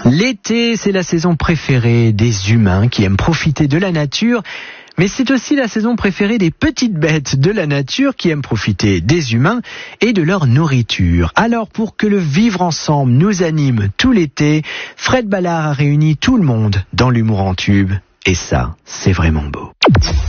L'été, c'est la saison préférée des humains qui aiment profiter de la nature. Mais c'est aussi la saison préférée des petites bêtes de la nature qui aiment profiter des humains et de leur nourriture. Alors pour que le vivre ensemble nous anime tout l'été, Fred Ballard a réuni tout le monde dans l'humour en tube. Et ça, c'est vraiment beau.